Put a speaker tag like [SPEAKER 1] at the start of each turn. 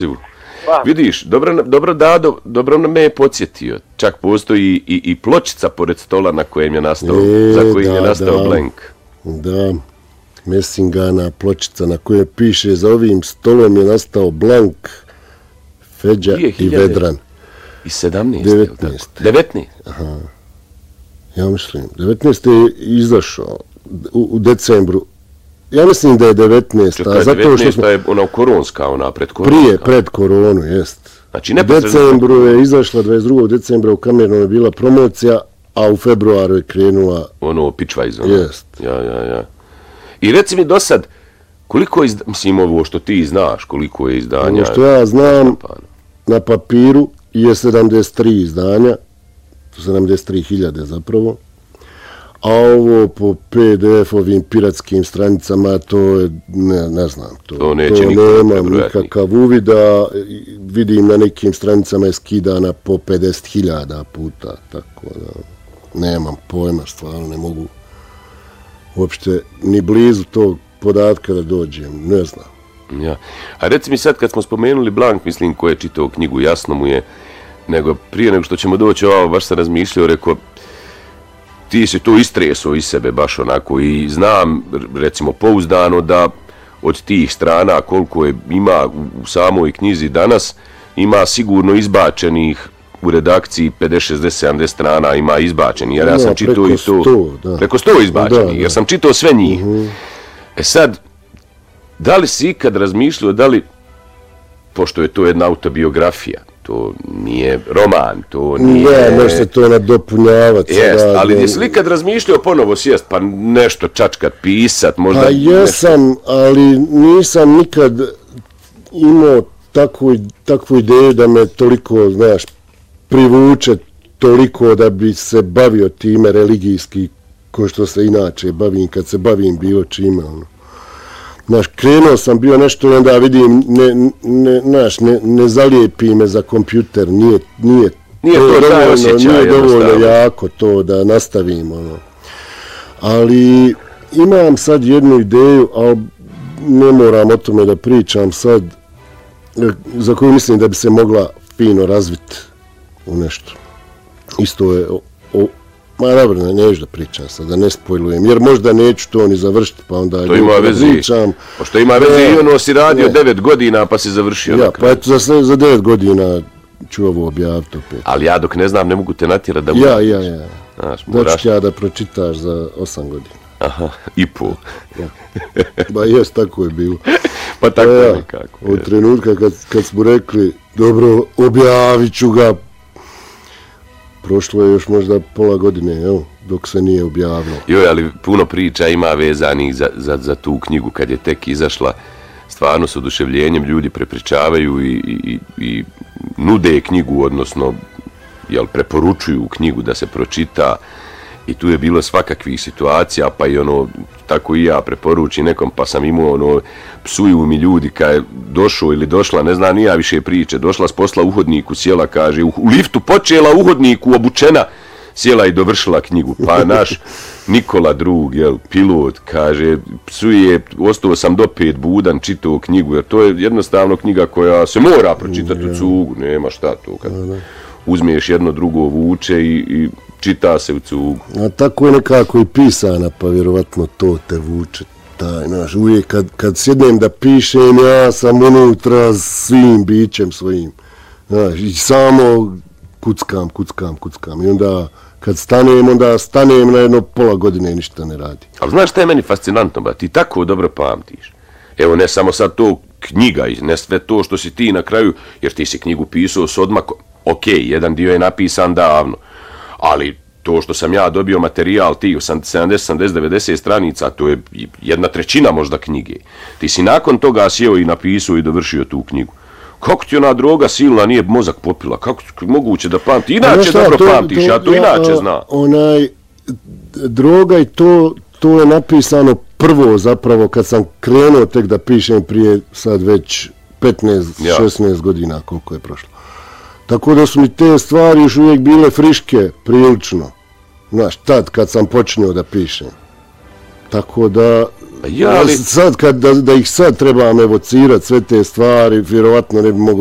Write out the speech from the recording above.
[SPEAKER 1] Vidiš, dobro me je podsjetio. Čak postoji i pločica pored stola na kojem je nastao, za kojim je nastao Blank.
[SPEAKER 2] Da, Messingana pločica na kojoj piše za ovim stolom je nastao Blank, Feđa i Vedran.
[SPEAKER 1] I 17.
[SPEAKER 2] 19.
[SPEAKER 1] 19.
[SPEAKER 2] Aha. Ja mislim, 19. je izašao u decembru. Ja mislim da je 19.
[SPEAKER 1] Čekaj, zato 19. Što je ona koronska, ona pred koronu.
[SPEAKER 2] Pred koronu, jest.
[SPEAKER 1] Znači,
[SPEAKER 2] u decembru je izašla, 22. decembra u Kamernom je bila promocija, a u februaru je krenula...
[SPEAKER 1] Ono, pičvajz, ono.
[SPEAKER 2] Jest.
[SPEAKER 1] Ja. I reci mi do sad, koliko je, mislim, ovo što ti znaš, koliko je izdanja...
[SPEAKER 2] Ono što ja znam, na papiru je 73 izdanja, 73.000 zapravo, a ovo po PDF-ovim piratskim stranicama, to je, ne znam, to nemam nikakav uvida, vidim na nekim stranicama je skidana po 50.000 puta, tako da nemam pojma, stvarno ne mogu uopšte ni blizu tog podatka da dođem, ne znam.
[SPEAKER 1] Ja. A reci mi sad, kad smo spomenuli Blank, mislim, ko je čitao knjigu, jasno mu je, nego prije nego što ćemo doći ovako, baš sam razmišljao, rekao, ti si to istresao iz sebe baš onako i znam, recimo, pouzdano da od tih strana koliko je ima u samoj knjizi danas, ima sigurno izbačenih u redakciji 50, 60, 70 strana ima izbačeni, jer ja sam čitao i to...
[SPEAKER 2] 100,
[SPEAKER 1] preko 100 izbačeni, jer sam čitao sve njih. E sad, da li si ikad razmišljao, da li, pošto je to jedna autobiografija, to nije roman, to nije...
[SPEAKER 2] Ne, može se to nadopunjavati.
[SPEAKER 1] Jest, ali jesi li ikad razmišljao ponovo sjest, pa nešto čačkat, pisat, možda...
[SPEAKER 2] Pa jesam, ali nisam nikad imao takvu ideju da me toliko, znaš, privuče toliko da bi se bavio time religijski, ko što se inače bavim, kad se bavim bilo čime, ono. Znaš, krenuo sam bio nešto i onda vidim, ne zalijepi me za kompjuter, nije dovoljno jako to da nastavim, ono. Ali imam sad jednu ideju, ali ne moram o tome da pričam sad, za koju mislim da bi se mogla fino razviti u nešto. Isto je ma dobro, neću da pričam sad, da ne spojlujem, jer možda neću to ni završiti, pa onda...
[SPEAKER 1] To ima veze, pošto ima veze i ono si radio 9 godina pa si završio na kraju.
[SPEAKER 2] Ja, pa eto za 9 godina ću ovo objaviti opet.
[SPEAKER 1] Ali ja dok ne znam ne mogu te natjerati da...
[SPEAKER 2] Ja. Znači ja da pročitaš za 8 godina.
[SPEAKER 1] Aha, i pol.
[SPEAKER 2] Ba jes, tako je bilo.
[SPEAKER 1] Pa tako je nekako.
[SPEAKER 2] Od trenutka kad smo rekli, dobro, objavit ću ga, prošlo je još možda pola godine, evo, dok se nije objavilo.
[SPEAKER 1] Joj, ali puno priča ima vezanih za tu knjigu kad je tek izašla. Stvarno s oduševljenjem ljudi prepričavaju i nude knjigu, odnosno preporučuju knjigu da se pročita. I tu je bilo svakakvih situacija, pa i ono, tako i ja preporučim nekom, pa sam imao ono, psuju mi ljudi kad je došao ili došla, ne znam ni ja više priče, došla s posla u hodniku, sjela, kaže, u liftu počela u hodniku, obučena, sjela i dovršila knjigu. Pa naš Nikola drug, pilot, kaže, psuje, ostao sam do 5 budan, čitao knjigu, jer to je jednostavno knjiga koja se mora pročitati u cugu, nema šta to, kad uzmiješ jedno drugo vuče i čita se u cugu.
[SPEAKER 2] A tako je nekako i pisana, pa vjerovatno to te vuče. Znaš, uvijek kad sjednem da pišem, ja sam unutra svim bićem svojim. Znaš, i samo kuckam. I onda kad stanem na jedno pola godine i ništa ne radi.
[SPEAKER 1] Ali znaš šta je meni fascinantno, ba? Ti tako dobro pamtiš. Evo, ne samo sad to knjiga, ne sve to što si ti na kraju, jer ti si knjigu pisao s odmakom. Okej, jedan dio je napisan davno, ali to što sam ja dobio materijal, ti 70, 90 stranica, to je 1/3 možda knjige. Ti si nakon toga sjeo i napisao i dovršio tu knjigu. Kako ti ona droga silna nije mozak popila? Kako moguće da pamti? Inače dobro pamtiš, ja to inače znam.
[SPEAKER 2] Droga i to je napisano prvo zapravo kad sam krenuo tek da pišem prije sad već 15-16 godina koliko je prošlo. Tako da su mi te stvari još uvijek bile friške, prilično. Znaš, tad kad sam počinio da pišem. Tako da
[SPEAKER 1] Ja, ali...
[SPEAKER 2] Sad, da ih sad trebam evocirati sve te stvari, vjerovatno ne bi mogao